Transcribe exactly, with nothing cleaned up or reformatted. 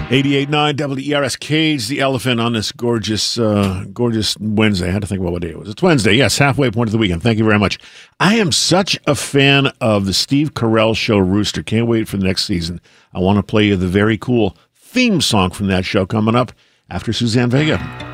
eighty-eight point nine W E R S, Cage the Elephant on this gorgeous, uh, gorgeous Wednesday. I had to think about what day it was. It's Wednesday, yes, halfway point of the weekend. Thank you very much. I am such a fan of the Steve Carell show, Rooster. Can't wait for the next season. I want to play you the very cool theme song from that show coming up after Suzanne Vega.